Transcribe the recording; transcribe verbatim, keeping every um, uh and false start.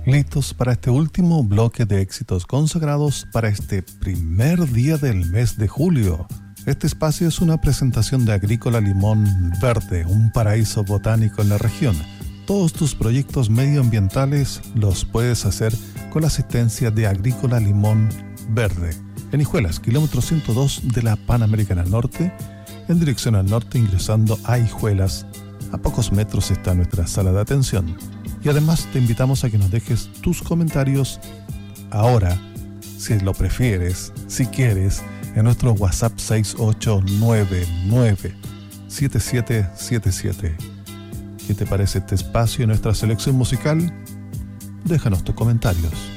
Listos para este último bloque de éxitos consagrados para este primer día del mes de julio. Este espacio es una presentación de Agrícola Limón Verde, un paraíso botánico en la región. Todos tus proyectos medioambientales los puedes hacer con la asistencia de Agrícola Limón Verde. En Hijuelas, kilómetro ciento dos de la Panamericana Norte, en dirección al norte ingresando a Hijuelas. A pocos metros está nuestra sala de atención. Y además te invitamos a que nos dejes tus comentarios ahora, si lo prefieres, si quieres, en nuestro WhatsApp seis ocho nueve nueve siete siete siete siete. ¿Qué te parece este espacio y nuestra selección musical? Déjanos tus comentarios.